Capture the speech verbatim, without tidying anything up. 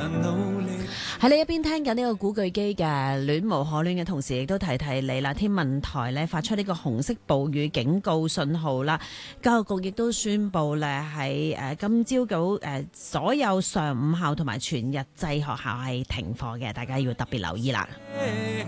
喺呢一邊聽緊呢個古巨基嘅戀無可戀嘅同時，亦都提提你啦。天文台咧發出呢個紅色暴雨警告信號啦。教育局亦都宣布咧喺誒今朝早誒所有上午校同埋全日制學校係停課嘅，大家要特別留意啦。